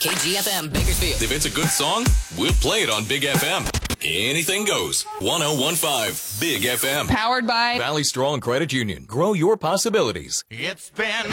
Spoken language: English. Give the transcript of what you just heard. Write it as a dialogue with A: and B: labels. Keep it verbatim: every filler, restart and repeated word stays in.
A: K G F M, Bakersfield.
B: If it's a good song, we'll play it on Big F M. Anything goes. one oh one point five Big F M.
C: Powered by
B: Valley Strong Credit Union. Grow your possibilities.
D: It's been